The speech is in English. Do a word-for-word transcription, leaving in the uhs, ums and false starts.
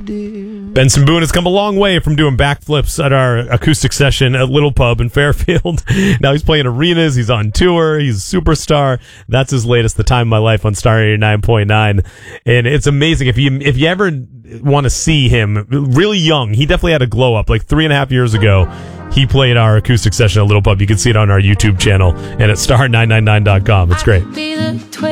Benson Boone has come a long way from doing backflips at our acoustic session at Little Pub in Fairfield. Now he's playing arenas. He's on tour. He's a superstar. That's his latest, The Time of My Life, on Star eighty-nine point nine. And it's amazing. If you if you ever want to see him, really young, he definitely had a glow up. Like three and a half years ago, he played our acoustic session at Little Pub. You can see it on our YouTube channel and at star nine ninety-nine dot com. It's great.